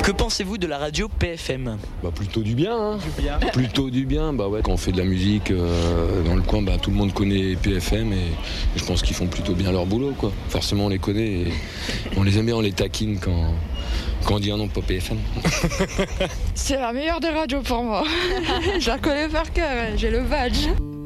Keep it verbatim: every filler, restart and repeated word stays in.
Que pensez-vous de la radio P F M ? Bah plutôt du bien, hein. Du bien. Plutôt du bien, bah ouais. Quand on fait de la musique euh, dans le coin, bah tout le monde connaît P F M et, et je pense qu'ils font plutôt bien leur boulot, quoi. Forcément on les connaît et on les aime bien, on les taquine quand, quand on dit un nom pas P F M. C'est la meilleure des radios pour moi. Je la connais par cœur, j'ai le badge.